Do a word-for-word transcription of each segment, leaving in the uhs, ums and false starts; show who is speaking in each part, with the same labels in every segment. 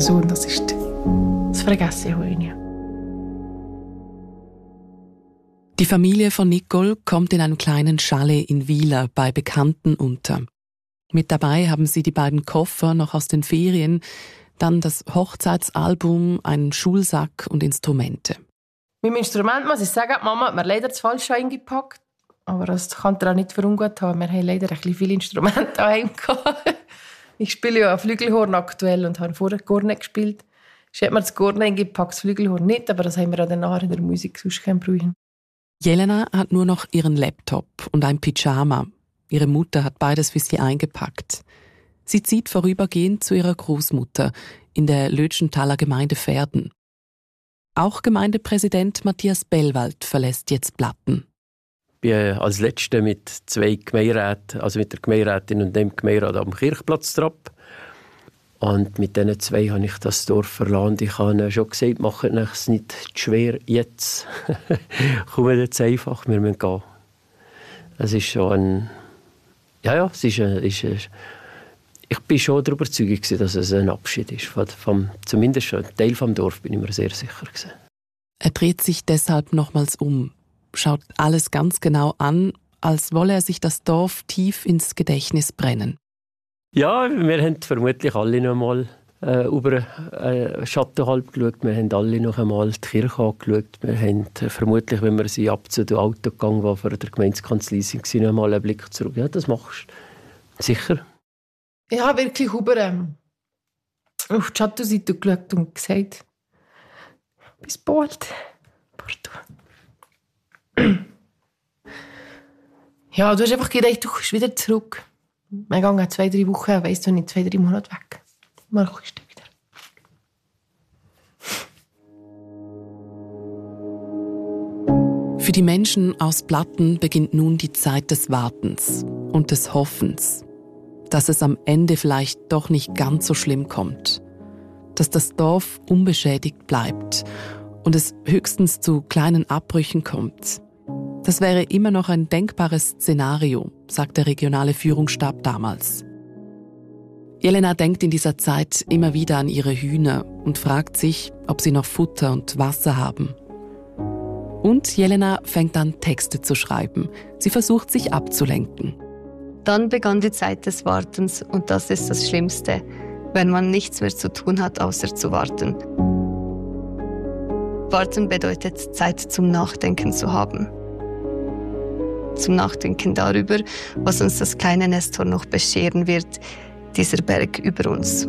Speaker 1: So, und das ist das Vergessen heute nicht.
Speaker 2: Die Familie von Nicole kommt in einem kleinen Chalet in Wieler bei Bekannten unter. Mit dabei haben sie die beiden Koffer noch aus den Ferien, dann das Hochzeitsalbum, einen Schulsack und Instrumente.
Speaker 1: Mit dem Instrument muss ich sagen, Mama hat mir leider das Falsche eingepackt. Aber das kann dir auch nicht verungut haben. Wir haben leider ein bisschen viele Instrumente daheim gehabt. Ich spiele ja Flügelhorn aktuell und habe vorher Kornet gespielt. Ich habe mir das Kornet eingepackt, das Flügelhorn nicht, aber das haben wir dann nachher in der Musik sonst keinen brauchen.
Speaker 2: Jelena hat nur noch ihren Laptop und ein Pyjama. Ihre Mutter hat beides für sie eingepackt. Sie zieht vorübergehend zu ihrer Großmutter in der Lötschenthaler Gemeinde Verden. Auch Gemeindepräsident Matthias Bellwald verlässt jetzt Blatten.
Speaker 3: Ich bin als Letzter mit zwei Gemeinderäten, also mit der Gemeinderätin und dem Gemeinderat am Kirchplatz Trapp. Und mit diesen zwei habe ich das Dorf verlassen. Ich habe ihnen schon gesagt, macht es nicht zu schwer jetzt. Kommt jetzt einfach, wir müssen gehen. Es ist schon ein... Ja, ja, es ist ein... Ist ein ich bin schon darüber überzeugt, dass es ein Abschied ist. Vom, vom, zumindest schon ein Teil des Dorfes bin ich mir sehr sicher gewesen.
Speaker 2: Er dreht sich deshalb nochmals um, schaut alles ganz genau an, als wolle er sich das Dorf tief ins Gedächtnis brennen.
Speaker 3: Ja, wir haben vermutlich alle noch einmal äh, über äh, Schattenhalb geschaut. Wir haben alle noch einmal die Kirche angeschaut. Wir haben äh, vermutlich, wenn wir sie ab zu dem Auto gegangen waren, vor der Gemeindekanzlei waren, noch einmal einen Blick zurück. Ja, das machst du. Sicher.
Speaker 1: Ich habe wirklich über, ähm, auf die Schattenseite geschaut und gesagt, bis bald, Porto. Ja, du hast einfach gedacht, du kommst wieder zurück. Wir gehen zwei, drei Wochen, weißt du nicht, zwei, drei Monate weg. Mal kommst du wieder.
Speaker 2: Für die Menschen aus Blatten beginnt nun die Zeit des Wartens und des Hoffens, dass es am Ende vielleicht doch nicht ganz so schlimm kommt, dass das Dorf unbeschädigt bleibt und es höchstens zu kleinen Abbrüchen kommt. Das wäre immer noch ein denkbares Szenario, sagt der regionale Führungsstab damals. Jelena denkt in dieser Zeit immer wieder an ihre Hühner und fragt sich, ob sie noch Futter und Wasser haben. Und Jelena fängt an, Texte zu schreiben. Sie versucht, sich abzulenken.
Speaker 4: Dann begann die Zeit des Wartens und das ist das Schlimmste, wenn man nichts mehr zu tun hat, außer zu warten. Warten bedeutet, Zeit zum Nachdenken zu haben. Zum Nachdenken darüber, was uns das kleine Nestor noch bescheren wird, dieser Berg über uns.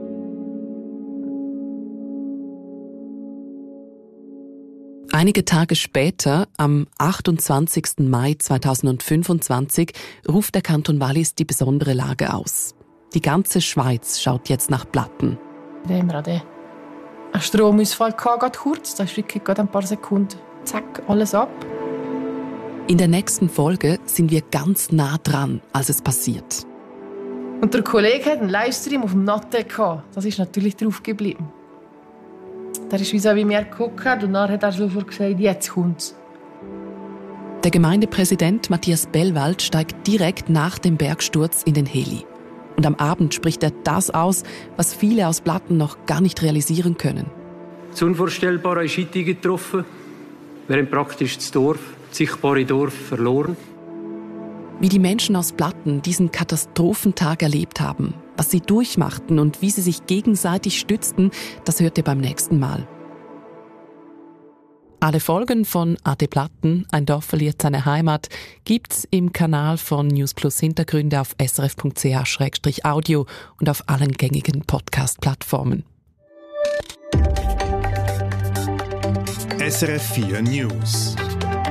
Speaker 2: Einige Tage später, am achtundzwanzigsten Mai zweitausendfünfundzwanzig, ruft der Kanton Wallis die besondere Lage aus. Die ganze Schweiz schaut jetzt nach Blatten.
Speaker 1: Da haben wir auch den Stromausfall gehabt, kurz. Da ist wirklich gerade ein paar Sekunden. Zack, alles ab.
Speaker 2: In der nächsten Folge sind wir ganz nah dran, als es passiert.
Speaker 1: Und der Kollege hat einen Livestream auf dem Natte gehabt. Das ist natürlich drauf geblieben. Der ist wie so wie mir geguckt und dann hat er sofort gesagt, jetzt kommt's.
Speaker 2: Der Gemeindepräsident Matthias Bellwald steigt direkt nach dem Bergsturz in den Heli. Und am Abend spricht er das aus, was viele aus Blatten noch gar nicht realisieren können.
Speaker 3: Das Unvorstellbare ist heute getroffen. Wir haben praktisch das Dorf, das sichtbare Dorf, verloren.
Speaker 2: Wie die Menschen aus Blatten diesen Katastrophentag erlebt haben, was sie durchmachten und wie sie sich gegenseitig stützten, das hört ihr beim nächsten Mal. Alle Folgen von A T Blatten, ein Dorf verliert seine Heimat, gibt's im Kanal von News Plus Hintergründe auf s r f punkt c h slash audio und auf allen gängigen Podcast-Plattformen.
Speaker 5: S R F vier News